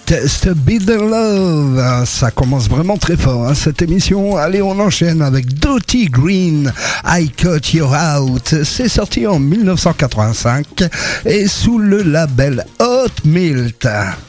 Test Beat the Love. Ça commence vraiment très fort, hein, cette émission. Allez, on enchaîne avec Dottie Green, I Cut You Out. C'est sorti en 1985 et sous le label Hot Milt.